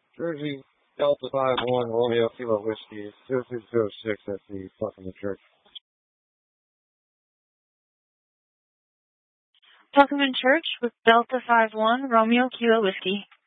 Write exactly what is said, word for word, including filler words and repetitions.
Jersey Delta five one Romeo Kilo Whiskey zero six zero six at the Tuckerman Church. Tuckerman Church with Delta five one Romeo Kilo Whiskey.